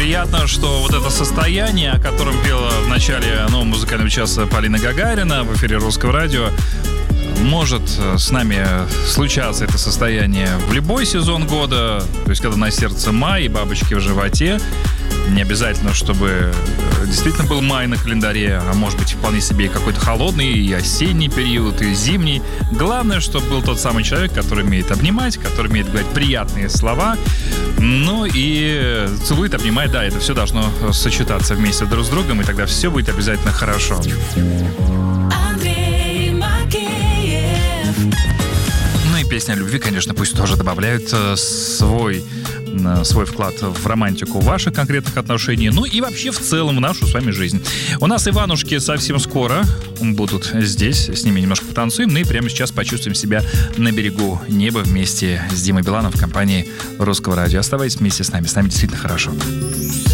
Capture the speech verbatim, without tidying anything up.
Приятно, что вот это состояние, о котором пела в начале нового музыкального часа Полина Гагарина в эфире Русского радио, может с нами случаться это состояние в любой сезон года. То есть, когда на сердце май и бабочки в животе. Не обязательно, чтобы действительно был май на календаре, а может быть вполне себе и какой-то холодный, и осенний период, и зимний. Главное, чтобы был тот самый человек, который умеет обнимать, который умеет говорить приятные слова, ну и целует, обнимает. Да, это все должно сочетаться вместе друг с другом, и тогда все будет обязательно хорошо. Ну и песня о любви, конечно, пусть тоже добавляют свой... свой вклад в романтику ваших конкретных отношений, ну и вообще в целом в нашу с вами жизнь. У нас Иванушки совсем скоро будут здесь, с ними немножко потанцуем, ну и прямо сейчас почувствуем себя на берегу неба вместе с Димой Биланом в компании Русского радио. Оставайтесь вместе с нами, с нами действительно хорошо.